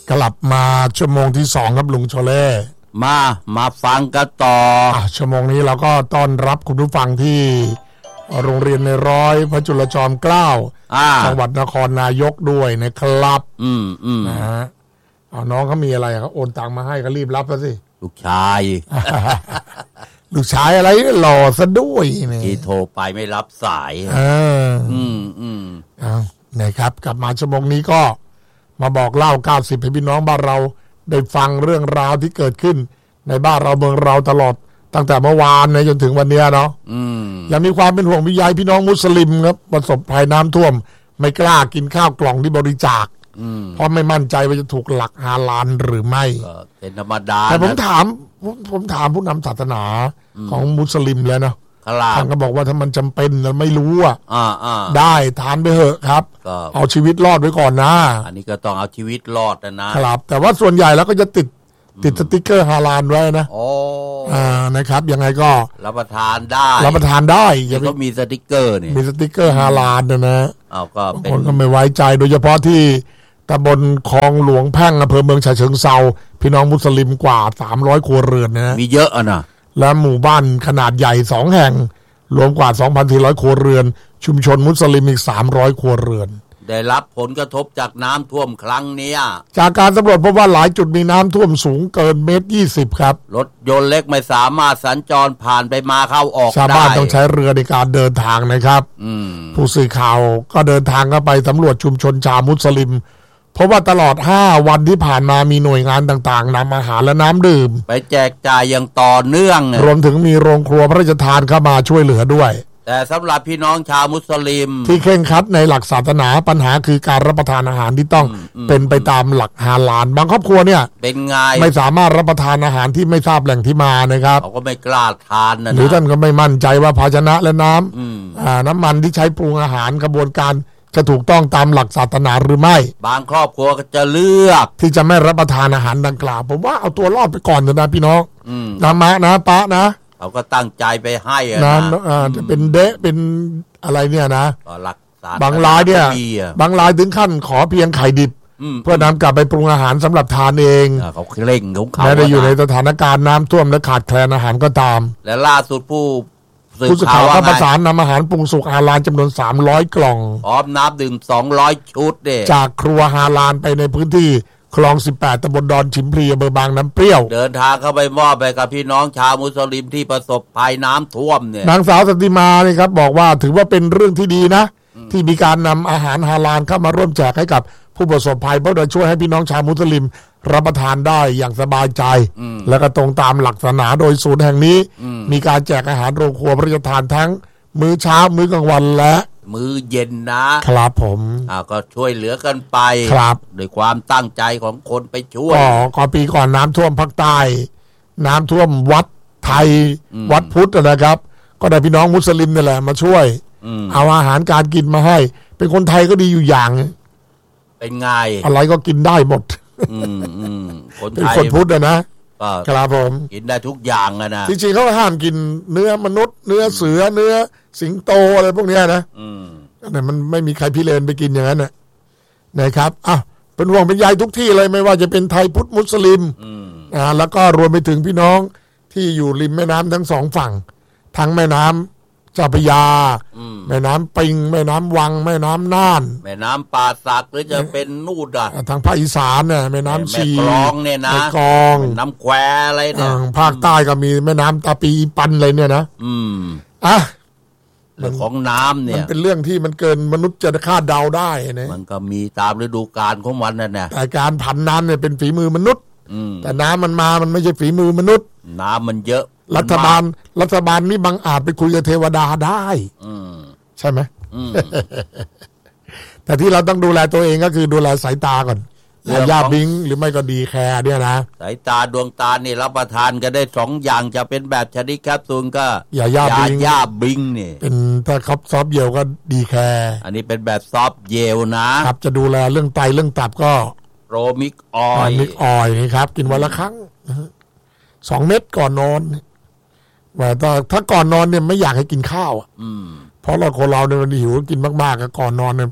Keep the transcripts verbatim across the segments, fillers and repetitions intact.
กลับมาชั่วโมงที่สองครับลุงโชเล่มามาฟังกันต่ออ่ะชั่วโมงนี้เราก็ต้อนรับคุณผู้ฟังที่โรงเรียนในร้อยพระจุลจอมเกล้าจังหวัดนครนายกด้วยนะครับอืมอืมนะฮะเอาน้องเขามีอะไรเขาโอนตังมาให้ก็รีบรับซะสิลูกชายลูกชายอะไรหล่อซะด้วยนี่ที่โทรไปไม่รับสายเอออืมอืมเอานะครับกลับมาชั่วโมงนี้ก็มาบอกเล่าเก้าสิบให้พี่น้องบ้านเราได้ฟังเรื่องราวที่เกิดขึ้นในบ้านเราเมืองเราตลอดตั้งแต่เมื่อวานนะจนถึงวันนี้เนาะยังมีความเป็นห่วงวิยเป็นพี่น้องมุสลิมครับประสบภัยน้ำท่วมไม่กล้ากินข้าวกล่องที่บริจาคเพราะไม่มั่นใจว่าจะถูกหลักฮาลาลหรือไม่เป็นธรรมดาแต่ผมถามผมถามผู้นำศาสนาของมุสลิมแล้วเนาะท่านก็บอกว่าถ้ามันจำเป็นเราไม่รู้อ่ะได้ทานไปเถอะครับเอาชีวิตรอดไว้ก่อนนะอันนี้ก็ต้องเอาชีวิตรอดนะครับแต่ว่าส่วนใหญ่แล้วก็จะติดติดสติ๊กเกอร์ฮาลาลไว้นะโอ้อ่านะครับยังไงก็รับประทานได้รับประทานได้ยังก็มีสติ๊กเกอร์นี่มีสติ๊กเกอร์ฮาลาลนะนะเอาก็เป็นคนก็ไม่ไว้ใจโดยเฉพาะที่ตำบลคลองหลวงแพ่งอำเภอเมืองฉะเชิงเทราพี่น้องมุสลิมกว่าสามร้อยครัวเรือนนะมีเยอะอ่ะนะและหมู่บ้านขนาดใหญ่สองแห่งรวมกว่า สองพันสี่ร้อย ครัวเรือนชุมชนมุสลิมอีกสามร้อยครัวเรือนได้รับผลกระทบจากน้ำท่วมครั้งนี้จากการสำรวจพบว่าหลายจุดมีน้ำท่วมสูงเกินเมตรยี่สิบครับรถยนต์เล็กไม่สามารถสัญจรผ่านไปมาเข้าออกได้ชาวบ้านต้องใช้เรือในการเดินทางนะครับผู้สื่อข่าวก็เดินทางเข้าไปสำรวจชุมชนชาวมุสลิมเพราะว่าตลอดห้าวันที่ผ่านมามีหน่วยงานต่างๆนำอาหารและน้ำดื่มไปแจกจ่ายอย่างต่อเนื่องรวมถึงมีโรงครัวพระราชทานเข้ามาช่วยเหลือด้วยแต่สำหรับพี่น้องชาวมุสลิมที่เคร่งครัดในหลักศาสนาปัญหาคือการรับประทานอาหารที่ต้องเป็นไปตามหลักฮาลาลบางครอบครัวเนี่ยเป็นไงไม่สามารถรับประทานอาหารที่ไม่ทราบแหล่งที่มานะครับเขาก็ไม่กล้าทานนะหรือท่านก็ไม่มั่นใจว่าภาชนะและน้ำอ่าน้ำมันที่ใช้ปรุงอาหารกระบวนการจะถูกต้องตามหลักศาสนาหรือไม่บางครอบครัวก็จะเลือกที่จะไม่รับประทานอาหารดังกล่าวผมว่าเอาตัวรอดไปก่อนเถอะนะพี่น้องนะมะนะปะนะเขาก็ตั้งใจไปให้นะจะเป็นเดะเป็นอะไรเนี่ยนะหลักบางรายเนี่ยบางรายถึงขั้นขอเพียงไข่ดิบเพื่อนำกลับไปปรุงอาหารสำหรับทานเองเขาเร่งของเขาแม้ได้อยู่ในสถานการณ์น้ำท่วมและขาดแคลนอาหารก็ตามและล่าสุดผู้ผู้สื่อข่าวก็ประสานนำอาหารปรุงสุกฮาลาลจำนวนสามร้อยกล่องพร้อมน้ำดื่มสองร้อยชุดเด้จากครัวฮาลาลไปในพื้นที่คลองสิบแปดตำบลดอนฉิมพลีอำเภอบางน้ำเปรี้ยวเดินทางเข้าไปมอบไปกับพี่น้องชาวมุสลิมที่ประสบภัยน้ำท่วมเนี่ยนางสาวสติมาเนี่ยครับบอกว่าถือว่าเป็นเรื่องที่ดีนะที่มีการนำอาหารฮาลาลเข้ามาร่วมแจกให้กับผู้ประสบภัยเพราะจะช่วยให้พี่น้องชาวมุสลิมรับประทานได้อย่างสบายใจและก็ตรงตามหลักศาสนาโดยศูนย์แห่งนี้มีการแจกอาหารโรงครัวพระราชทานทั้งมื้อเช้ามื้อกลางวันและมื้อเย็นนะครับผมอ่าก็ช่วยเหลือกันไปครับด้วยความตั้งใจของคนไปช่วยก็ก่อนปีก่อนน้ำท่วมภาคใต้น้ำท่วมวัดไทยวัดพุทธนะครับก็ได้พี่น้องมุสลิมนี่แหละมาช่วยเอาอาหารการกินมาให้เป็นคนไทยก็ดีอยู่อย่างเป็นไงอะไรก็กินได้หมดเป็นคนพุทธนะครับผมกินได้ทุกอย่างอะนะจริงๆเขาห้ามกินเนื้อมนุษย์เนื้อเสือเนื้อสิงโตอะไรพวกนี้นะแต่มันไม่มีใครพิเรนไปกินอย่างนั้นนะนะครับอ่ะเป็นห่วงเป็นใยทุกที่เลยไม่ว่าจะเป็นไทยพุทธมุสลิมอ่าแล้วก็รวมไปถึงพี่น้องที่อยู่ริมแม่น้ำทั้งสองฝั่งทั้งแม่น้ำเจ้าพระยาแม่น้ำปิงแม่น้ำวังแม่น้ำน่านแม่น้ำป่าสักหรือจะเป็นนูดอ่ะทางภาคอีสานเนี่ยแม่น้ำชีแม่กลองเนี่ยนะแม่กลองน้ำแควอะไรเนี่ยภาคใต้ก็มีแม่น้ำตาปีปันอะไรเนี่ยนะอืมอ่ะเรื่องของน้ำเนี่ยมันเป็นเรื่องที่มันเกินมนุษย์จะคาดเดาได้นะมันก็มีตามฤดูกาลของมันนั่นแหละแต่การผันน้ำเนี่ยเป็นฝีมือมนุษย์แต่น้ำมันมามันไม่ใช่ฝีมือมนุษย์น้ำมันเยอะรัฐบาลรัฐบาลนี่บังอาจไปคุยกับเทวดาได้ใช่ไหมแต่ที่เราต้องดูแลตัวเองก็คือดูแลสายตาก่อนยาย่าบิงหรือไม่ก็ดีแคร์เนี่ยนะสายตาดวงตานี่รับประทานกันได้สองอย่างจะเป็นแบบชนิดแคปซูลก็ยาย่าบิงยาบิงนี่เป็นถ้าครับซอฟเยลก็ดีแคร์อันนี้เป็นแบบซอฟเยลนะครับจะดูแลเรื่องไตเรื่องตับก็โรมิกออยมิกออยนี่ครับกินวันละครั้งสองเม็ดก่อนนอนแต่ถ้าก่อนนอนเนี่ยไม่อยากให้กินข้าวเพราะเราคนเราเนี่ยมันหิวกินมากๆก่อนนอนเนี่ย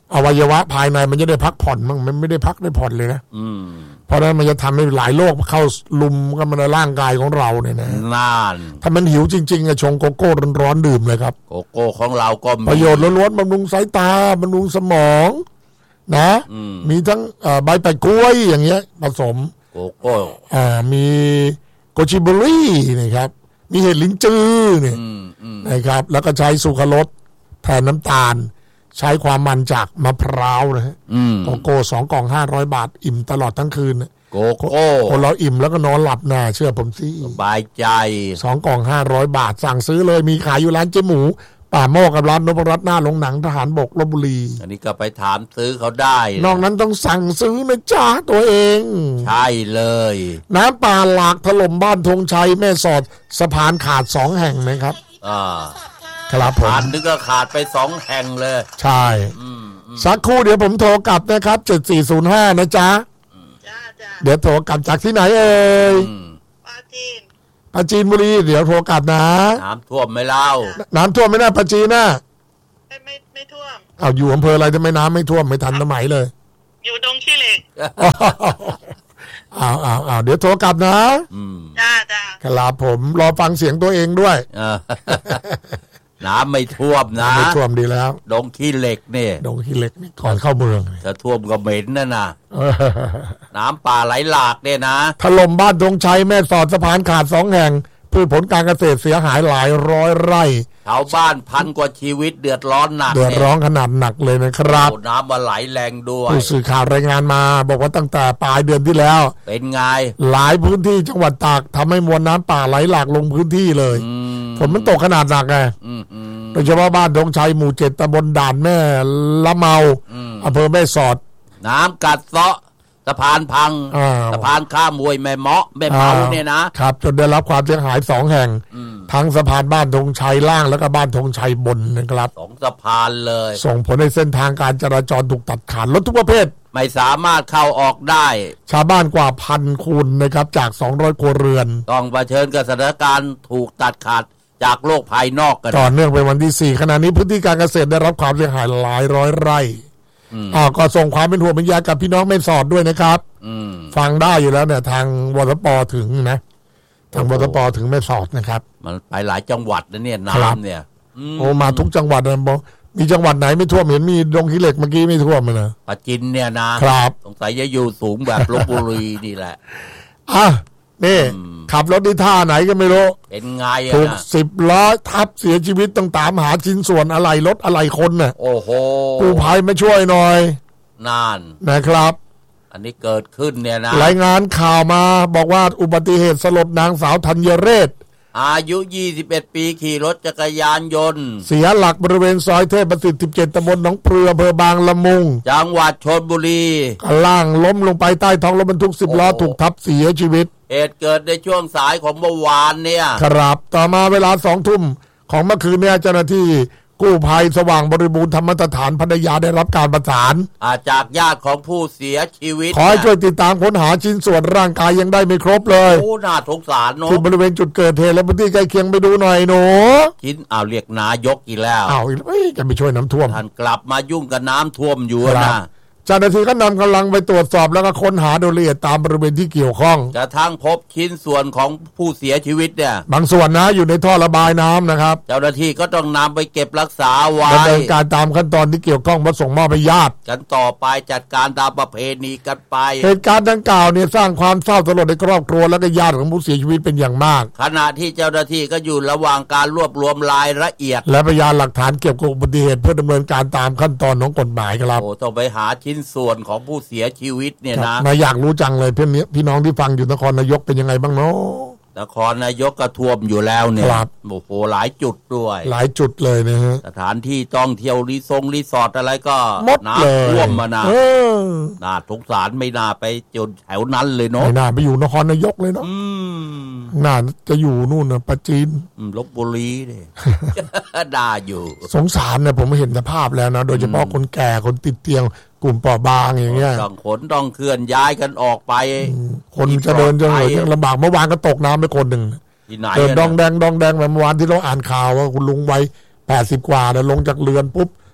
อวัยวะภายในมันจะได้พักผ่อนมั่งมันไม่ได้พักได้ผ่อนเลยนะเพราะนั้นมันจะทำให้หลายโรคเข้าลุมกันมาในร่างกายของเราเนี่ยนะนานถ้ามันหิวจริงๆอะชงโกโก้ร้อนๆดื่มเลยครับโกโก้ของเราก็มีประโยชน์ล้วนๆบำรุงสายตาบำรุงสมองนะมีทั้งใบแปะกล้วยอย่างเงี้ยผสมโกโก้อ่ามีโกจิเบอรี่นะครับมีเห็ดลิ้นจือเนี่ยนะครับแล้วก็ใช้สุครรสแทนน้ำตาลใช้ความมันจากมะพร้าวนะฮะโกโก้สองกล่องห้าร้อยบาทอิ่มตลอดทั้งคืนโกโก้คนเราอิ่มแล้วก็นอนหลับน่าเชื่อผมสิสบายใจสองกล่องห้าร้อยบาทสั่งซื้อเลยมีขายอยู่ร้านเจ๊หมูป่าโมกกับร้านนพรัตน์หน้าโรงหนังทหารบกลพบุรีอันนี้ก็ไปถามซื้อเขาได้นอกนั้นต้องสั่งซื้อนะจ้าตัวเองใช่เลยน้ำป่าหลากถล่มบ้านธงชัยแม่สอดสะพานขาดสองแห่งนะครับอ่าครับผมขาดนึงก็ขาดไปสองแห่งเลยใช่สักครู่เดี๋ยวผมโทรกลับนะครับเจ็ดสี่ศูนย์ห้านะจ๊ะเดี๋ยวโทรกลับจากที่ไหนเอ่ยปราจีนปราจีนบุรีเดี๋ยวโทรกลับนะน้ำท่วมไม่เล่าน้ำท่วมไม่น่าปราจีนนะไม่ไม่ไม่ท่วมเอาอยู่อำเภออะไรทำไมน้ำไม่ท่วมไม่ทันสมัยเลยอยู่ดงขี้เหล็กอ้าวอ้าวอ้าวเดี๋ยวโทรกลับนะจ้าจ้าครับผมรอฟังเสียงตัวเองด้วยน้ำไม่ท่วมนะไม่ท่วมดีแล้วดงขี้เหล็กนี่ดงขี้เหล็กนี่ก่อนเข้าเมืองถ้าท่วมก็เหม็นนั่นน่ะน้ำป่าไหลหลากเนี่ยนะถล่มบ้านธงชัยแม่สอดสะพานขาดสองแห่งพืชผลการเกษตรเสียหายหลายร้อยไร่ชาวบ้านพันกว่าชีวิตเดือดร้อนหนักเดือดร้อนขนาดหนักเลยนะครับน้ำมาไหลแรงด้วยผู้สื่อข่าวรายงานมาบอกว่าตั้งแต่ปลายเดือนที่แล้วเป็นไงหลายพื้นที่จังหวัดตากทำให้มวลน้ำป่าไหลหลากลงพื้นที่เลยฝนมันตกขนาดหนักไงโดยเฉพาะบ้านธงชัยหมู่เจ็ดตำบลด่านแม่ละเมาอำเภอแม่สอดน้ำกัดเซาะสะพานพังสะพานข้ามมวยแม่เมาะแม่เมาเนี่ยนะครับจนได้รับความเสียหายสองแห่งทั้งสะพานบ้านธงชัยล่างแล้วก็บ้านธงชัยบนนะครับสองสะพานเลยส่งผลให้เส้นทางการจราจรถูกตัดขาดรถทุกประเภทไม่สามารถเข้าออกได้ชาวบ้านกว่าพันคนนะครับจากสองร้อยครัวเรือนต้องเผชิญกับสถานการณ์ถูกตัดขาดจากโลกภายนอกกันต่อเนื่องไปวันที่สี่ขณะนี้พื้นที่การเกษตรได้รับความเสียหายหลายร้อยไร่อ่าก็ส่งความเป็นห่วงเป็นใยกับพี่น้องแม่สอดด้วยนะครับฟังได้อยู่แล้วเนี่ยทางวสปถึงนะทางวสปถึงแม่สอดนะครับมันไปหลายจังหวัดนะเนี่ยน้ำเนี่ยโอ้มาทุกจังหวัดนะบอกมีจังหวัดไหนไม่ท่วมเห็นมีดงขี้เหล็กเมื่อกี้ไม่ท่วมเลยนะปราจีนเนี่ยนะครับสงสัยจะอยู่สูงแบบลพบุรีนี่แหละอ่ะนี่ขับรถที่ท่าไหนก็ไม่รู้เป็นไงอ่ะถูกสิบล้อทับเสียชีวิตต้องตามหาชิ้นส่วนอะไรรถอะไรคนน่ะโอ้โหกู้ภัยมาช่วยหน่อยนานนะครับอันนี้เกิดขึ้นเนี่ยนะรายงานข่าวมาบอกว่าอุบัติเหตุสลดนางสาวธัญเรศอายุยี่สิบเอ็ดปีขี่รถจักรยานยนต์เสียหลักบริเวณซอยเทพประสิทธิ์สิบเจ็ดตำบลหนองปลืออำเภอบางละมุงจังหวัดชลบุรีล่างล้มลงไปใต้ท้องรถบรรทุกสิบล้อถูกทับเสียชีวิตเหตุเกิดในช่วงสายของเมื่อวานเนี่ยครับต่อมาเวลาสองทุ่มของเมื่อคืนเนี่ยเจ้าหน้าที่กู้ภัยสว่างบริบูรณ์ธรรมสถานพัทยาได้รับการประสานจากญาติของผู้เสียชีวิตขอให้ช่วยติดตามค้นหาชิ้นส่วนร่างกายยังได้ไม่ครบเลยโอ้น่าสงสารเนาะที่บริเวณจุดเกิดเหตุและพื้นที่ใกล้เคียงไปดูหน่อยหนูชิ้นเอาเรียกนายกอีกแล้วเอาเอ้ยจะไปช่วยน้ำท่วมท่านกลับมายุ่งกับน้ำท่วมอยู่นะเจ้าหน้าที่ก็นำกำลังไปตรวจสอบแล้วก็ค้นหาโดยละเอียดตามบริเวณที่เกี่ยวข้องกระทั่งพบชิ้นส่วนของผู้เสียชีวิตเนี่ยบางส่วนนะอยู่ในท่อระบายน้ำนะครับเจ้าหน้าที่ก็ต้องนำไปเก็บรักษาไว้ดำเนินการตามขั้นตอนที่เกี่ยวข้องมาส่งมอบให้ญาติกันต่อไปจัดการตามประเพณีกันไปเหตุการณ์ดังกล่าวเนี่ยสร้างความเศร้าสลดในครอบครัวและก็ญาติของผู้เสียชีวิตเป็นอย่างมากขณะที่เจ้าหน้าที่ก็อยู่ระหว่างการรวบรวมรายละเอียดและพยานหลักฐานเกี่ยวกับอุบัติเหตุเพื่อดำเนินการตามขั้นตอนของกฎหมายครับโอ้ต้องไปหาชิ้นส่วนของผู้เสียชีวิตเนี่ยนะนายอยากรู้จังเลยเพื่อนพี่น้องที่ฟังอยู่นครนายกเป็นยังไงบ้างเนาะนครนายกก็ท่วมอยู่แล้วเนี่ยโอ้โหหลายจุดด้วยหลายจุดเลยนะฮะสถานที่ต้องเที่ยวรีสอร์ทรีสอร์ทอะไรก็น้ำท่วมมานะน่าสงสารไม่น่าไปจนแถวนั้นเลยเนาะไม่น่าไปอยู่นครนายกเลยเนาะน่าจะอยู่นู่นนะปราจีนลพบุรีเลยด่าอยู่สงสารเนี่ยผมเห็นสภาพแล้วนะโดยเฉพาะคนแก่คนติดเตียงกลุ่มเปราะบางอย่างเงี้ยต้องขนต้องเคลื่อนย้ายกันออกไปคนจะเดินจะเหนื่อยยังลำบากเมื่อวานก็ตกน้ำไปคนหนึ่งเดินดองแดงดองแดงแบบเมื่อวานที่เราอ่านข่าวว่าคุณลุงวัยแปดสิบกว่าเนี่ยลงจากเรือนปุ๊บ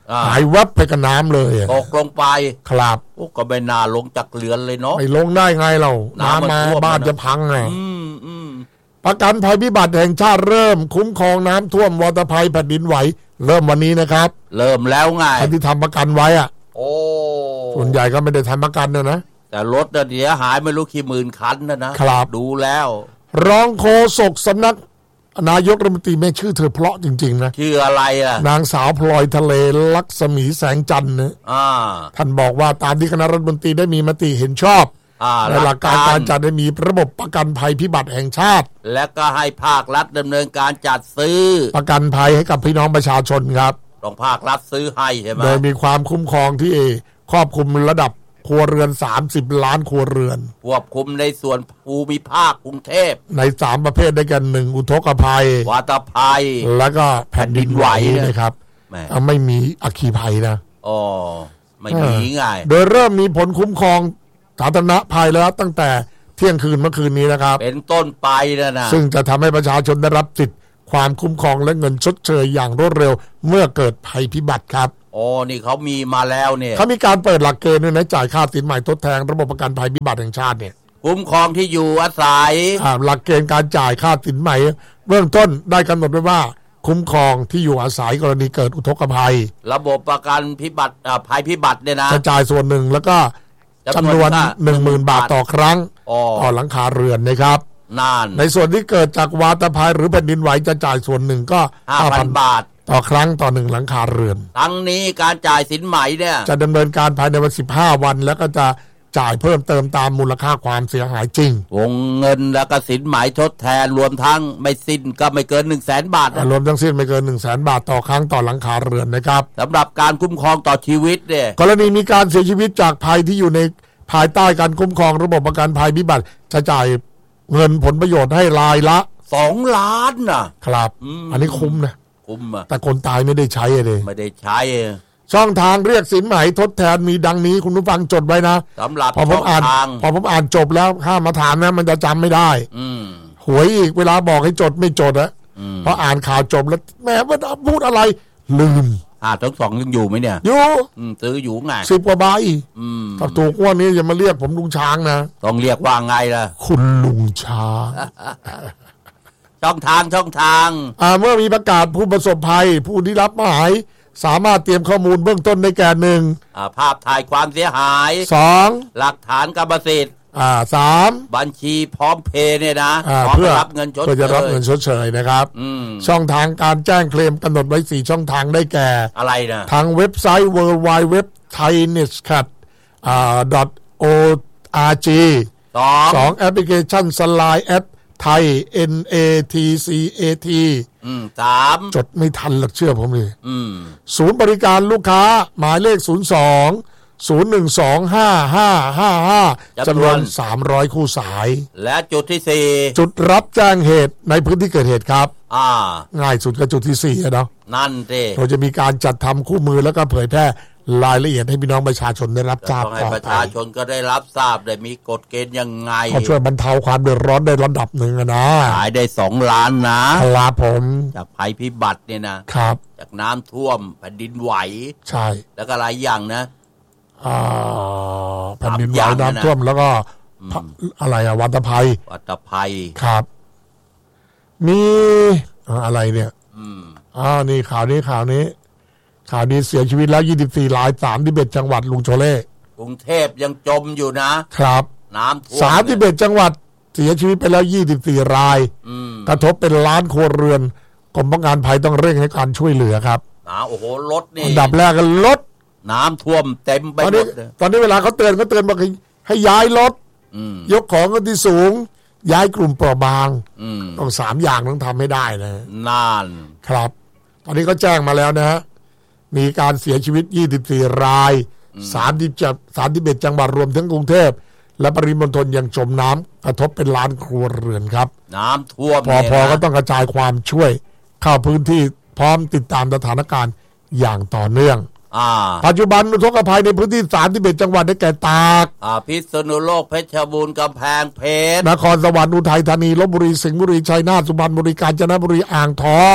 หายวับไปกับน้ำเลยตกลงไปครับโอ้ก็ไม่น่าลงจากเรือนเลยเนาะไม่ลงได้ไงเราน้ำมาบ้านจะพังไงประกันภัยพิบัติแห่งชาติเริ่มคุ้มครองน้ำท่วมวาตภัยแผ่นดินไหวเริ่มวันนี้นะครับเริ่มแล้วไงคนที่ทำประกันไว้อ่ะโอ้ส่วนใหญ่ก็ไม่ได้ทำประกันนะนะแต่รถเสียหายไม่รู้กี่หมื่นคันนะนะครับดูแล้วรองโฆษกสำนักนายกรัฐมนตรีแม่ชื่อเธอเพราะจริงๆนะชื่ออะไรอ่ะนางสาวพลอยทะเลลักษมีแสงจันทร์นะท่านบอกว่าตามที่คณะรัฐมนตรีได้มีมติเห็นชอบในหลักการการจัดให้มีระบบประกันภัยพิบัติแห่งชาติและก็ให้ภาครัฐดำเนินการจัดซื้อประกันภัยให้กับพี่น้องประชาชนครับต้องภาครัฐซื้อให้ใช่ไหมโดยมีความคุ้มครองที่ครอบคลุมระดับครัวเรือนสามสิบล้านครัวเรือนควบคุมในส่วนภูมิภาคกรุงเทพในสามประเภทได้กันหนึ่งอุทกภัยวาตภัยแล้วก็แผ่นดินไหวนะครับไม่มีอัคคีภัยนะอ๋อไม่มีง่ายโดยเริ่มมีผลคุ้มครองสาธารณภัยแล้วตั้งแต่เที่ยงคืนเมื่อคืนนี้นะครับเป็นต้นไปแล้วนะซึ่งจะทำให้ประชาชนได้รับสิทธิ์ความคุ้มครองและเงินชดเชยอย่างรวดเร็วเมื่อเกิดภัยพิบัติครับโอ้นี่เขามีมาแล้วเนี่ยเขามีการเปิดหลักเกณฑ์ด้วยนะจ่ายค่าสินใหม่ทดแทนระบบประกันภัยพิบัติแห่งชาติเนี่ยคุ้มครองที่อยู่อาศัยหลักเกณฑ์การจ่ายค่าสินใหม่เบื้องต้นได้กำหนดไว้ว่าคุ้มครองที่อยู่อาศัยกรณีเกิดอุทกภัยระบบประกันพิบัติภัยพิบัติเนี่ยนะจะจ่ายส่วนหนึ่งแล้วก็จำนวน หนึ่งหมื่น บาทต่อครั้งต่อหลังคาเรือนนะครับในส่วนที่เกิดจากวาตภัยหรือแผ่นดินไหวจะจ่ายส่วนหนึ่งก็ห้าพัน บาทต่อครั้งต่อหนึ่งหลังคาเรือนทั้งนี้การจ่ายสินไหมเนี่ยจะดำเนินการภายในวันสิบห้าวันแล้วก็จะจ่ายเพิ่มเติมตามมูลค่าความเสียหายจริงวงเงินและก็สินไหมทดแทนรวมทั้งไม่สิ้นก็ไม่เกิน หนึ่งแสน บาทรวมทั้งสิ้นไม่เกิน หนึ่งแสน บาทต่อครั้งต่อหลังคาเรือนนะครับสำหรับการคุ้มครองต่อชีวิตเนี่ยกรณีมีการเสียชีวิตจากภัยที่อยู่ในภายใต้การคุ้มครองระบบประกันภัยพิบัติจะจ่ายเงินผลประโยชน์ให้รายละสองล้านนะครับ อ, อันนี้คุ้มนะคุ้มอะแต่คนตายไม่ได้ใช้เลยไม่ได้ใช้ช่องทางเรียกสินไหมทดแทนมีดังนี้คุณผู้ฟังจดไว้นะสำหรับพอผมอ่านพอผมอ่านจบแล้วห้ามมาถามนะมันจะจำไม่ได้หวยอีกเวลาบอกให้จดไม่จดอะเพราะอ่านข่าวจบแล้วแหมว่าพูดอะไรลืมอ่าทั้งสองยังอยู่ไหมเนี่ยอยู่ซื้ออยู่ไงสิบกว่าใบถ้าถูกว่านี้อย่ามาเรียกผมลุงช้างนะต้องเรียกว่าไงล่ะคุณลุงช้างช่องทางช่องทางอ่าเมื่อมีประกาศผู้ประสบภัยผู้ที่รับหมายสามารถเตรียมข้อมูลเบื้องต้นได้แก่หนึ่งภาพถ่ายความเสียหายสองหลักฐานกรรมสิทธิ์อ่าสามบัญชีพร้อมเพย์เนี่ยนะเพื่อรับเงินชดเชยเพื่อจะรับเงินชดเชยนะครับช่องทางการแจ้งเคลมกำหนดไว้สี่ช่องทางได้แก่อะไรนะทางเว็บไซต์ ดับเบิลยู ดับเบิลยู ดับเบิลยู ดับเบิลยู ดอท ไทย เน็ตแคท ดอท โอ อาร์ จีสองสองแอปพลิเคชัน Line แอปไทย เอ็น เอ ที ซี เอ ทีอืมสามจดไม่ทันหรอกเชื่อผมเลยศูนย์บริการลูกค้าหมายเลขศูนย์ สอง ศูนย์ หนึ่ง สอง ห้า ห้า ห้า ห้าจำนวนสามร้อยคู่สายและจุดที่สี่จุดรับแจ้งเหตุในพื้นที่เกิดเหตุครับอ่าง่ายสุดก็จุดที่สี่เนาะนั่นสิเราจะมีการจัดทำคู่มือแล้วก็เผยแพร่รายละเอียดให้พี่น้องประชาชนได้รับทราบต่อไปประชาชนก็ได้รับทราบได้มีกฎเกณฑ์ยังไงก็ช่วยบรรเทาความเดือดร้อนได้ระดับหนึ่งนะขายได้สองล้านนะครับผมจากภัยพิบัติเนี่ยนะครับจากน้ำท่วมแผ่นดินไหวใช่แล้วก็หลายอย่างนะอ่าแผ่นดินไหวน้ำท่วมแล้วก็อะไรอะวัตภัยวัตภัยครับมีอะไรเนี่ยอืมอ่านี่ข่าวนี้ข่าวนี้ข่าวนี้เสียชีวิตแล้วยี่สิบสี่รายสามสิบเอ็ดจังหวัดลุงโชเล่กรุงเทพยังจมอยู่นะครับน้ำท่วมสามสิบเอ็ดจังหวัดเสียชีวิตไปแล้วยี่สิบสี่รายกระทบเป็นล้านครัวเรือนกรมป้องกันภัยต้องเร่งให้การช่วยเหลือครับน้ำโอ้โหรถนี่อันดับแรกก็รถน้ำท่วมเต็มไปหมดตอนนี้เวลาเขาเตือนเขาเตือนบอกให้ย้ายรถยกของกันที่สูงย้ายกลุ่มเปราะบางต้องสามอย่างต้องทำให้ได้นะนั่นครับตอนนี้ก็แจ้งมาแล้วนะฮะมีการเสียชีวิตยี่สิบสี่รายสามสิบสามสิบเอ็ดจังหวัดรวมทั้งกรุงเทพและปริมณฑลยังจมน้ำกระทบเป็นล้านครัวเรือนครับน้ำท่วมพอพอก็ต้องกระจายความช่วยเข้าพื้นที่พร้อมติดตามสถานการณ์อย่างต่อเนื่องปัจจุบันอุทกภัยในพื้นที่สามสิบเอ็ดจังหวัดได้แก่ตากพิษณุโลกเพชรบูรณ์กำแพงเพชรนครสวรรค์อุทัยธานีลพบุรีสิงห์บุรีชัยนาทสุพรรณบุรีกาญจนบุรีอ่างทอง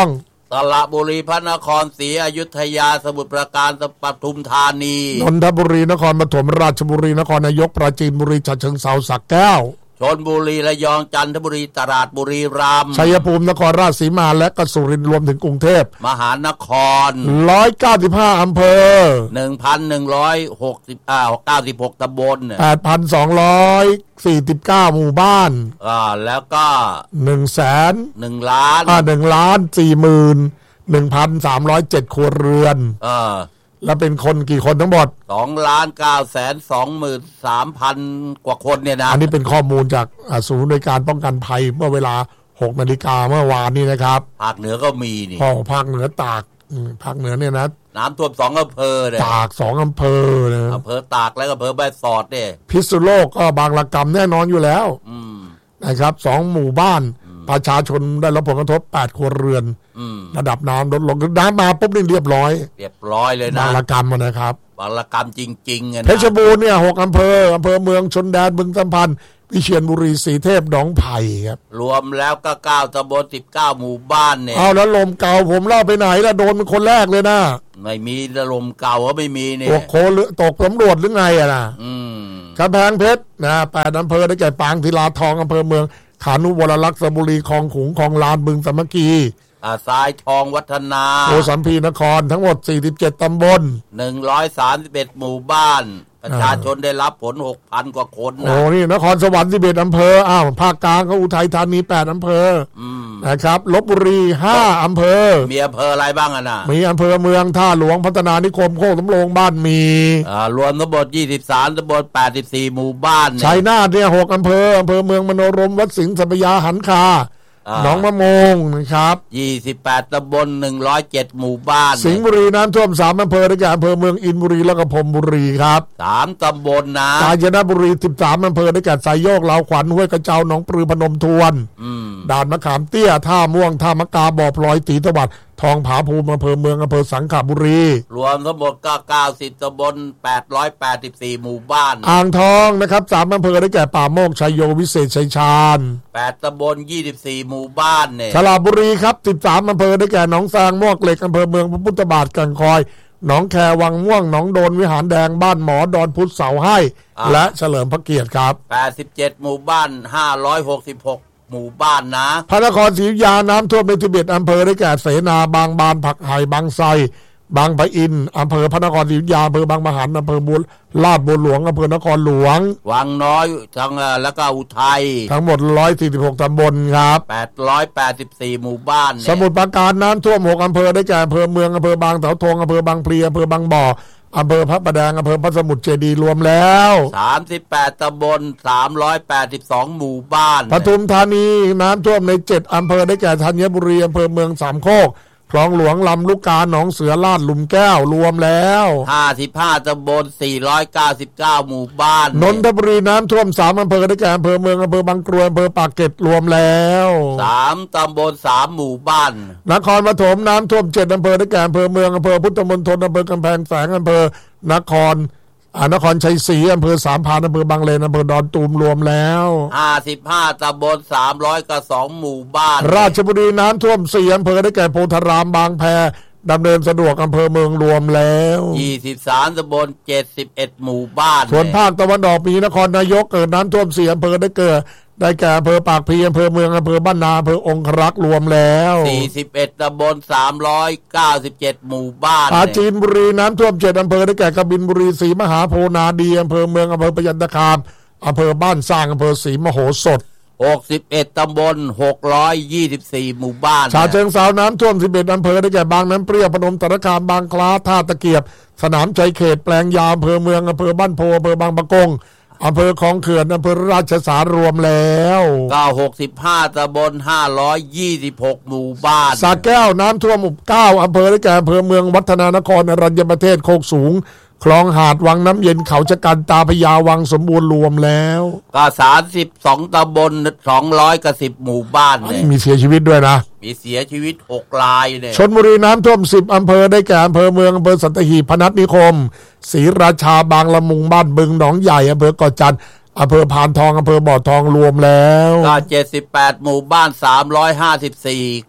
สระบุรีพระนครศรีอยุธยาสมุทรปราการปทุมธานีนนทบุรีนครปฐมราชบุรีนครนายกปราจีนบุรีฉะเชิงเทราสระแก้วชลบุรีระยองจันทบุรีตราดบุรีรัมย์ชัยภูมินครราชสีมาและกสุรินทร์รวมถึงกรุงเทพมหานครหนึ่งร้อยเก้าสิบห้าอำเภอหนึ่งพันหนึ่งร้อยหกสิบ อ่าเก้าสิบหกตำบลแปดพันสองร้อยสี่สิบเก้า หมู่บ้านอ่าแล้วก็หนึ่งแสนหนึ่งล้านอ่าหนึ่งล้านสี่หมื่นหนึ่งพันสามร้อยเจ็ด ครัวเรือนเออแล้วเป็นคนกี่คนทั้งหมดสองล้านเก้าแสนสองหมื่นสามพัน กว่าคนเนี่ยนะอันนี้เป็นข้อมูลจากศูนย์ในวยการป้องกันภัยเมื่อเวลา หกนาฬิกาเมื่อวานนี้นะครับภาคเหนือก็มีนี่อ๋อภาคเหนือตากภาคเหนือเนี่ยนะน้ำท่วมสองอำเภอเนี่ยตากสองอำเภอนะอำเภอตากและอำเภอแม่สอดเนี่ยพิษณุโลกก็บางระกำแน่นอนอยู่แล้วนะครับสองหมู่บ้านประชาชนได้รับผลกระทบแปดครัวเรือนระดับน้ำลดลงน้ำมาปุ๊บนี่เรียบร้อยเรียบร้อยเลยนะบางระกำนะครับบางระกำจริงๆนะเพชรบูรณ์เนี่ยหกอำเภออำเภอเมืองชนแดนบึงสัมพันธ์วิเชียรบุรีศรีเทพหนองไผ่ครับรวมแล้วก็เก้าตำบลสิบเก้าหมู่บ้านเนี่ยเอาแล้วลมเก่าผมเล่าไปไหนแล้วโดนเป็นคนแรกเลยนะไม่มีลมเก่าก็ไม่มีเนี่ยตกโคหรือตกสำรวจหรือไงอะนะกำแพงเพชรนะแปดอำเภอได้แก่ปางศิลาทองอำเภอเมืองขานุวรลักษณ์สระบุรีคลองขุงคลองลานบึงสามัคคีอาทรายทองวัฒนาโกสัมพีนครทั้งหมดสี่สิบเจ็ดตำบลหนึ่งร้อยสามสิบเอ็ดหมู่บ้านประชาชนได้รับผล หกพัน กว่าคนนะโอ้นี่นครสวรรค์สิบเอ็ดอำเภออ้าวภาคกลางก็อุทัยธานีแปดอำเภอนะครับลพบุรีห้าอำเภอมีอำเภออะไรบ้างอ่ะนะมีอำเภอเมืองท่าหลวงพัฒนานิคมโคกสำโรงบ้านมีอ่ารวมทั้งหมดยี่สิบสามตำบลแปดสิบสี่หมู่บ้านชัยนาทเนี่ยหกอำเภออำเภอเมืองมโนรมวัดสิงห์สัพยาหันคาหนองมะโมงนะครับยี่สิบแปดตำบลหนึ่งร้อยเจ็ดหมู่บ้านสิงห์บุรีน้ำท่วมสามอำเภอได้แก่อำเภอเมืองอินบุรีแล้วก็พรมบุรีครับสามตำบลนะกาญจนบุรีสิบสามอำเภอได้แก่ไซโยกลาวขวัญห้วยกระเจ้าหนองปลือพนมทวนด่านมะขามเตี้ยท่าม่วงท่ามะกาบ่อพลอยตีตวัดทองผาภูมิอำเภอเมืองอำเภอสังขบุรีรวมทั้งหมดก็เก้าสิบตำบลแปดร้อยแปดสิบสี่หมู่บ้านอ่างทองนะครับสามอำเภอได้แก่ป่าโมกชัยโยวิเศษชัยชาญแปดตำบลยี่สิบสี่หมู่บ้านเนี่ยฉลาดบุรีครับสิบสามอำเภอได้แก่หนองแซงมวกเหล็กอำเภอเมืองพระพุทธบาทกังคอยหนองแควังม่วงหนองโดนวิหารแดงบ้านหมอดอนพุทธเสาให้และเฉลิมพระเกียรติครับแปดสิบเจ็ดหมู่บ้านห้าร้อยหกสิบหกหมู่บ้านนะพระนครศรีอยุธยาน้ำท่วมในสิบเอ็ดอำเภอได้แก่เสนาบางบานผักไห่บางไทรบางปะอินอำเภอพระนครศรีอยุธยาอำเภอบางมะหันอำเภอบุรีลาดบัวหลวงอำเภอนครหลวงวังน้อยทั้งแล้วก็อุทัยทั้งหมดหนึ่งร้อยสี่สิบหกตำบลครับแปดร้อยแปดสิบสี่หมู่บ้านสมุทรปราการน้ำท่วมหกอำเภอได้แก่อำเภอเมืองอำเภอบางเสาธงอำเภอบางพลีอำเภอบางบ่ออำเภอพระประแดงอำเภอพระสมุทรเจดีย์รวมแล้วสามสิบแปดตำบลสามร้อยแปดสิบสองหมู่บ้านปทุมธานีน้ำท่วมในเจ็ดอำเภอได้แก่ธัญบุรีอำเภอเมืองสามโคกคลองหลวงลำลูกกาหนองเสือลาดหลุมแก้วรวมแล้วห้าสิบห้าตำบลสี่ร้อยเก้าสิบเก้าหมู่บ้านนนทบุรีน้ำท่วมสามอำเภอได้แก่อำเภอเมืองอำเภอบางกรวยอำเภอปากเกร็ดรวมแล้วสามตำบลสามหมู่บ้านนครปฐมน้ำท่วมเจ็ดอำเภอได้แก่อำเภอเมืองอำเภอพุทธมณฑลอำเภอกำแพงแสนอำเภอนครนครชัยศรีอำเภอสามพรานอำเภอบางเลนอำเภอดอนตูมรวมแล้วห้าสิบห้าตำบลสามร้อยกับสองหมู่บ้านราชบุรีน้ำท่วมสี่อำเภอได้แก่โพธารามบางแพดำเนินสะดวกอำเภอเมืองรวมแล้วยี่สิบสามตำบลเจ็ดสิบเอ็ดหมู่บ้านส่วนภาคตะวันออกมีนครนายกเกิดน้ำท่วมสี่อำเภอได้เกิดได้แก่อำเภอปากพลีอำเภอเมืองอำเภอบ้านนาอำเภอองครักษ์รวมแล้วสี่สิบเอ็ดตำบลสามร้อยเก้าสิบเจ็ดหมู่บ้านปราจีนบุรีน้ำท่วมเจ็ดอำเภอได้แก่กบินบุรีศรีมหาโพธิ์นาดีอำเภอเมืองอำเภอพยัญชนะคามอำเภอบ้านสร้างอำเภอศรีมโหสถหกสิบเอ็ดตำบลหกร้อยยี่สิบสี่หมู่บ้านฉะเชิงเทราน้ำท่วมสิบเอ็ดอำเภอได้แก่บางน้ำเปรี้ยวพนมสารคามบางคล้าท่าตะเกียบสนามชัยเขตแปลงยาวอำเภอเมืองอำเภอบ้านโพอำเภอบางปะกงอำเภอคลองเขื่อนอำเภอราชสารรวมแล้วก็หกสิบห้าตำบลห้าร้อยยี่สิบหกหมู่บ้านสระแก้วน้ำท่วมเก้าอำเภอได้แก่อำเภอเมืองวัฒนานครอรัญญประเทศโคกสูงคลองหาดวังน้ำเย็นเขาชะกันตาพญาวังสมบูรณ์รวมแล้วก็สามสิบสองตำบลสองร้อยกับสิบหมู่บ้านเนี่ยมีเสียชีวิตด้วยนะมีเสียชีวิตหกรายเนี่ยชลบุรีน้ำท่วมสิบอำเภอได้แก่อำเภอเมืองอำเภอสัตหีบพนัสนิคมศรีราชาบางละมุงบ้านบึงหนองใหญ่อำเภอเกาะจันทร์อำเภอพานทองอำเภอบ่อทองรวมแล้วก็เจ็ดสิบแปดหมู่บ้านสามร้อยห้าสิบสี่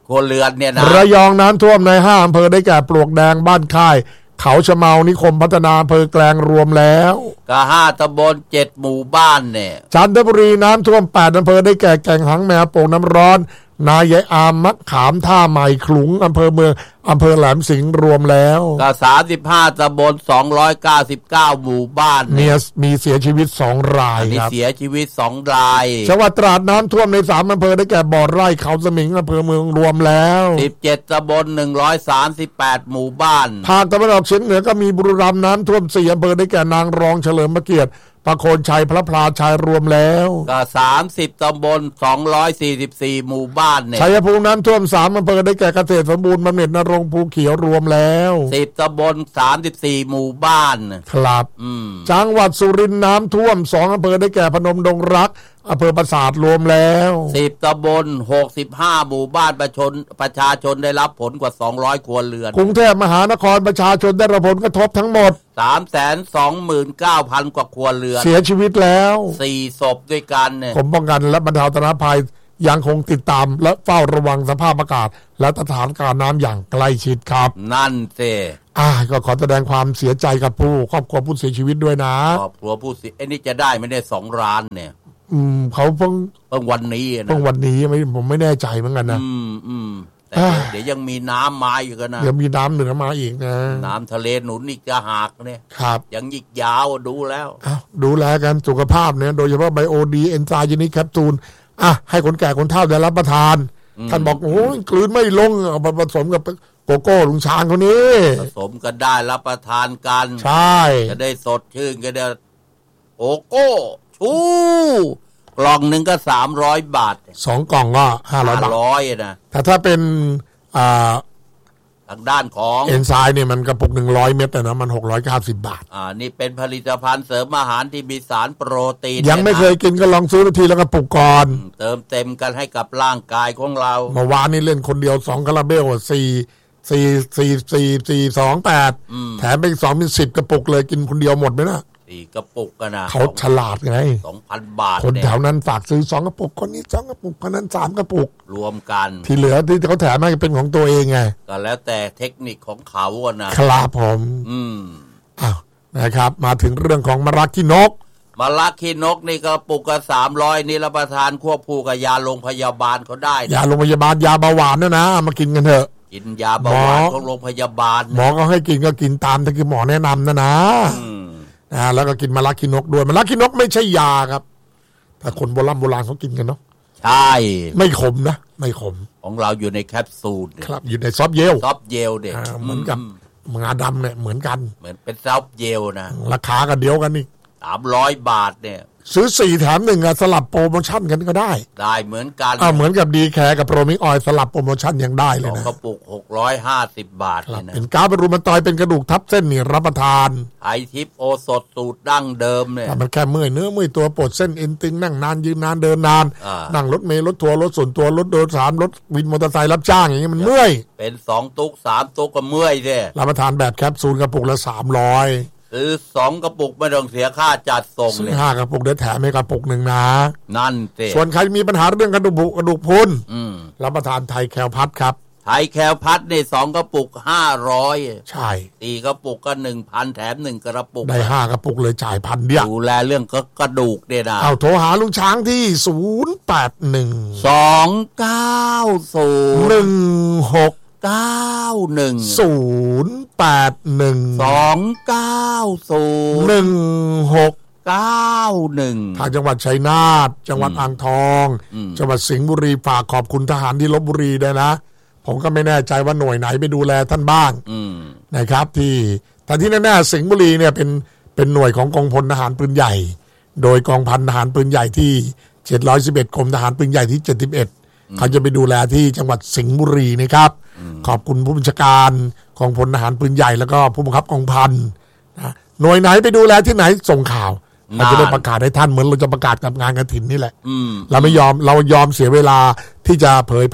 ครัวเรือนเนี่ยนะระยองน้ำท่วมในห้าอำเภอได้แก่ปลวกแดงบ้านค่ายเขาชะเมานิคมพัฒนาอำเภอแกลงรวมแล้วก็ห้าตำบลเจ็ดหมู่บ้านเนี่ยจันทบุรีน้ำท่วมแปดอำเภอได้แก่แก่งหางแมวโป่งน้ำร้อนนายายอามมะขามท่าใหม่ขลุงอำเภอเมืองอำเภอแหลมสิงห์รวมแล้วก็สามสิบห้าตำบลสองร้อยเก้าสิบเก้าหมู่บ้านเนี่ยมีเสียชีวิตสองรายครับเสียชีวิตสองรายจังหวัดตราดน้ำท่วมในสามอำเภอได้แก่บ่อไร่เขาสมิงอำเภอเมืองรวมแล้วสิบเจ็ดตำบลหนึ่งร้อยสามสิบแปดหมู่บ้านภาคตะวันออกเฉียงเหนือก็มีบุรีรัมย์น้ำท่วมสี่อำเภอได้แก่นางรองเฉลิมพระเกียรติประโคนชัยพระพลาชัยรวมแล้วก็สามสิบตำบลสองร้อยสี่สิบสี่หมู่บ้านเนี่ยชัยภูมิน้ำท่วมสามอำเภอได้แก่เกษตรสมบูรณ์บำเหน็จนรงค์ภูเขียวรวมแล้วสิบตำบลสามสิบสี่หมู่บ้านครับจังหวัดสุรินทร์น้ำท่วมสองอำเภอได้แก่พนมดงรักอำเภอปราสาทรวมแล้วสิบตำบลหกสิบห้าหมู่บ้านประชาชนประชาชนได้รับผลกว่าสองร้อยครัวเรือนกรุงเทพมหานครประชาชนได้รับผลกระทบทั้งหมดสามแสนสองหมื่นเก้าพัน กว่าครัวเรือนเสียชีวิตแล้วสี่ศพด้วยกันเนี่ยกรมป้องกันและบรรเทาสาธารณภัยยังคงติดตามและเฝ้าระวังสภาพอากาศและสถานการณ์น้ำอย่างใกล้ชิดครับนั่นสิอ่าก็ขอแสดงความเสียใจกับผู้ครอบครัวผู้เสียชีวิตด้วยนะครอบครัวผู้เสียไอ้นี่จะได้ไม่ได้สองล้านเนี่ยอืมเขาเพิ่งเพิ่งวันนี้นะเพิ่งวันนี้ไม่ผมไม่แน่ใจเหมือนกันนะอืมอืมแต่เดี๋ยวยังมีน้ำมาอยู่กันนะเดี๋ยวมีน้ำเหนือมาอีกนะน้ำทะเลหนุนอีกจะหักเนี่ยครับยังอีกยาวดูแล้วอ้าวดูแลกันสุขภาพเนี่ยโดยเฉพาะไบโอดีเอนไซม์ยูนิคแคปซูลอ่ะให้คนแก่คนเฒ่าได้รับประทานท่านบอกโอ้ยกลืนไม่ลงเอาไปผสมกับโกโก้ลุงช้างคนนี้ผสมกันได้รับประทานกันใช่จะได้สดชื่นก็ได้โกโก้ชูกล่องหนึ่งก็สามร้อยบาทสองกล่องก็ห้าร้อยบาทร้อยนะแต่ถ้าเป็นอ่าทางด้านของเอนไซม์เนี่ยมันกระปุกหนึ่งร้อยเม็ดนะมันหกร้อยเก้าสิบบาทอ่านี่เป็นผลิตภัณฑ์เสริมอาหารที่มีสารโปรตีนยังไม่เคยกินก็ลองซื้อทีแล้วกระปุกก่อนเติมเต็มกันให้กับร่างกายของเราเมื่อวานนี้เล่นคนเดียวสองคาราเบลสี่สี่สี่สี่สี่สองแปดแถมไปสองเป็นสิบกระปุกเลยกินคนเดียวหมดไหมนะสี่กระปุกกันนะเขาฉลาดไงสองพันบาทคนแถวนั้นฝากซื้อสองกระปุกคนนี้สองกระปุกคนนั้นสามกระปุกรวมกันที่เหลือที่เขาแถมมาเป็นของตัวเองไงก็แล้วแต่เทคนิคของเขาอะนะครับผมอืมอ้าวนะครับมาถึงเรื่องของมะระขี้นกมะระขี้นกนี่กระปุกก็สามร้อยนี่รับประทานควบคู่กับยาโรงพยาบาลเขาได้ยาโรงพยาบาลยาเบาหวานเนี่ยนะมากินกันเถอะกินยาเบาหวานของโรงพยาบาลหมอก็ให้กินก็กินตามที่หมอแนะนำนะนะอ่าแล้วก็กินมะระขี้นกด้วยมะระขี้นกไม่ใช่ยาครับแต่คนโบราณโบราณเขากินกันเนาะใช่ไม่ขมนะไม่ขมของเราอยู่ในแคปซูลครับอยู่ในซอฟเยลซอฟเยลเด็กเหมือนกับงาดำเนี่ยเหมือนกันเหมือนเป็นซอฟเยลนะราคากันเดียวกันนี่สามร้อยบาทเนี่ยซื้อสี่แถมหนึ่งอะสลับโปรโมชั่นกันก็ได้ได้เหมือนกันอ่าเหมือนกับดีแคร์กับโปรมิกออยสลับโปรโมชั่นยังได้เลยนะกระปุกหกร้อยห้าสิบบาทเลยนะเป็นกาบรูมันตอยเป็นกระดูกทับเส้นนี่รับประทานไอทิปโอสดสูตรดั้งเดิมเนี่ยมันแค่เมื่อยเนื้อเมื่อยตัวปวดเส้นเอ็นตึงนั่งนานยืนนานเดินนานนั่งรถเมล์รถทัวร์รถส่วนตัวรถโดยสารรถวินมอเตอร์ไซค์รับจ้างอย่างนี้มันเมื่อยเป็นสองตุกสามตุกก็เมื่อยเนี่ยรับประทานแบบแคปซูลกระปุกละสามร้อยซื้อสองกระปุกไม่ต้องเสียค่าจัดส่งเลยห้ากระปุกได้แถมให้กระปุกหนึ่งนะนั่นสิส่วนใครมีปัญหาเรื่องกระดูกกระดูกพรุนรับประทานไทยแคลพัดครับไทยแคลพัดในสองกระปุกห้าร้อยใช่สี่กระปุกก็หนึ่งพันแถมหนึ่งกระปุกได้ห้ากระปุกเลยจ่ายพันเดียวดูแลเรื่องกระดูกเด็ดเอาโทรหาลุงช้างที่ศูนย์แปดหนึ่งสองเก้าศูนย์หนึ่งหกเก้าหนึ่งศูนย์แปดหนึ่งสองเก้าศูนย์หนึ่งหกเก้าหนึ่งทางจังหวัดชัยนาทจังหวัดอ่างทองจังหวัดสิงห์บุรีฝากขอบคุณทหารที่ลพบุรีด้วยนะผมก็ไม่แน่ใจว่าหน่วยไหนไปดูแลท่านบ้างนะครับที่แต่ที่แน่ๆสิงห์บุรีเนี่ยเป็นเป็นหน่วยของกองพลทหารปืนใหญ่โดยกองพันทหารปืนใหญ่ที่เจ็ดร้อยสิบเอ็ดกรมทหารปืนใหญ่ที่เจ็ดสิบเอ็ดเขาจะไปดูแลที่จังหวัดสิงห์บุรีนะครับขอบคุณผู้บัญชาการกองพลทหารปืนใหญ่แล้วก็ผู้บังคับกองพันนะหน่วยไหนไปดูแลที่ไหนส่งข่าวเราจะได้ประกาศให้ท่านเหมือนเราจะประกาศกับงานกฐินนี่แหละเราไม่ยอมเรายอมเสียเวลาที่จะเผยแพร่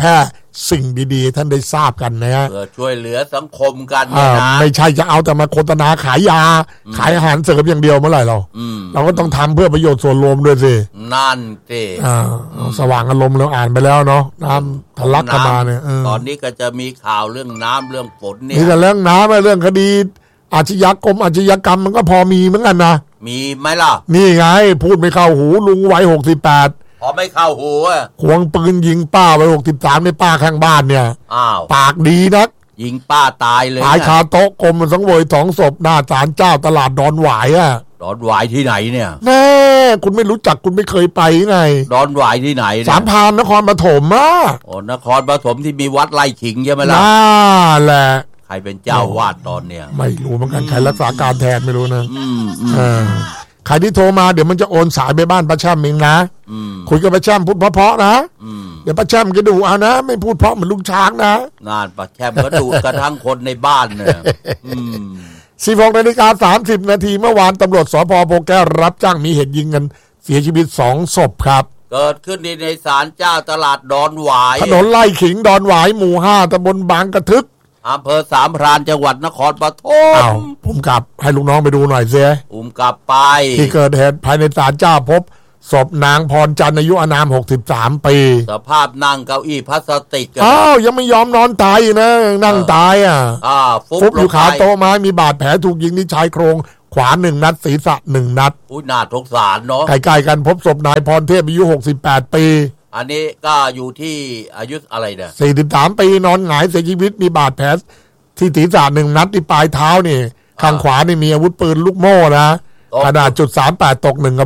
สิ่งดีๆท่านได้ทราบกันนะฮะเพื่อช่วยเหลือสังคมกันนะไม่ใช่จะเอาแต่มาโฆษณาขายยาขายอาหารเสริมอย่างเดียวเมื่อไหร่เราเราก็ต้องทำเพื่อประโยชน์ส่วนรวมด้วยสินั่นสิสว่างอารมณ์เราอ่านไปแล้วเนาะน้ำทะลักมาเนี่ยตอนนี้ก็จะมีข่าวเรื่องน้ำเรื่องฝนเนี่ยนี่แต่เรื่องน้ำเรื่องคดีอาชญากรรมอาชญากรรมมันก็พอมีเหมือนกันนะมีไหมล่ะนี่ไงพูดไม่เข้าหูลุงวัยหกสิบแปดพอไม่เข้าหูอ่ะควงปืนยิงป้าวัยหกสิบสามในป้าข้างบ้านเนี่ยอ้าวปากดีนักยิงป้าตายเลยตายคาโต๊ะกลมมันสังเวยสองศพหน้าศาลเจ้าตลาดดอนหวายอ่ะดอนหวายที่ไหนเนี่ยแน่คุณไม่รู้จักคุณไม่เคยไปไงดอนหวายที่ไหนสามพรานนครปฐมอ่ะโอ้นครปฐมที่มีวัดไร่ขิงใช่ไหมล่ะน่าแหละใครเป็นเจ้าวาดตอนเนี้ยไม่รู้เหมือนกันใครรักษาการแทนไม่รู้นะอ่าใครที่โทรมาเดี๋ยวมันจะโอนสายไปบ้านป้าแช่มเองนะคุยกับป้าแช่มพูดเพราะๆนะเดี๋ยวป้าแช่มก็ดูเอานะไม่พูดเพราะเหมือนลุงช้างนะงานป้าแช่มก็ดูกระทั่งคนในบ้านเนี่ยสิบหกนาฬิกาสามสิบนาทีเมื่อวานตำรวจสภ.โพแก้วรับจ้างมีเหตุยิงกันเสียชีวิตสองศพครับเกิดขึ้นในศาลเจ้าตลาดดอนหวายถนนไร่ขิงดอนหวายหมู่ห้าตำบลบางกระทึกอำเภอสามพรานจังหวัดนครปฐมอ้าวผมกลับให้ลูกน้องไปดูหน่อยเสียผมกลับไปที่เกิดเหตุภายในศาลเจ้าพบศพนางพรจันทร์อายุอานามหกสิบสามปีสภาพนั่งเก้าอี้พลาสติกอ้าวยังไม่ยอมนอนตายนะนั่งตายอ่ะอ่าฟุบอยู่ขาโต๊ะไม้มีบาดแผลถูกยิงที่ชายโครงขวาหนึ่งนัดศีรษะหนึ่งนัดอุ้ยน่าสงสารเนาะใกล้ๆกันพบศพนายพรเทพอายุหกสิบแปดปีอันนี้ก็อยู่ที่อายุอะไรเนี่ยสี่สิบสามปีนอนหงายเสียชีวิตมีบาดแผลที่ศีรษะหนึ่งนัดที่ปลายเท้านี่ข้างขวานี่มีอาวุธปืนลูกโม่นะขนาดจุดสามแปดตกหนึ่ง